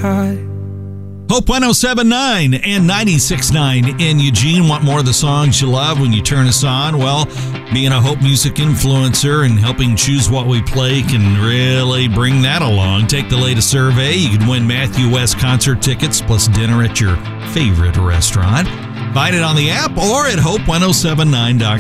high. Hope 107.9 and 96.9 in Eugene. Want more of the songs you love when you turn us on? Well, being a Hope Music influencer and helping choose what we play can really bring that along. Take the latest survey. You can win Matthew West concert tickets plus dinner at your favorite restaurant. Find it on the app or at hope1079.com.